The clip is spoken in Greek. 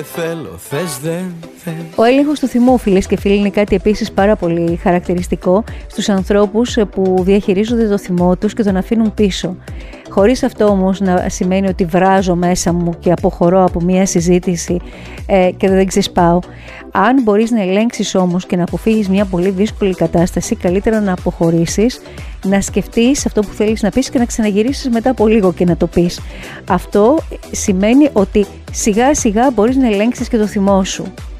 Ο έλεγχος του θυμού, φίλες και φίλοι, είναι κάτι επίσης πάρα πολύ χαρακτηριστικό στους ανθρώπους που διαχειρίζονται το θυμό τους και τον αφήνουν πίσω. Χωρίς αυτό όμως να σημαίνει ότι βράζω μέσα μου και αποχωρώ από μια συζήτηση και δεν ξεσπάω. Αν μπορείς να ελέγξεις όμως και να αποφύγεις μια πολύ δύσκολη κατάσταση, καλύτερα να αποχωρήσεις, να σκεφτείς αυτό που θέλεις να πεις και να ξαναγυρίσεις μετά από λίγο και να το πεις. Αυτό σημαίνει ότι σιγά σιγά μπορείς να ελέγξεις και το θυμό σου.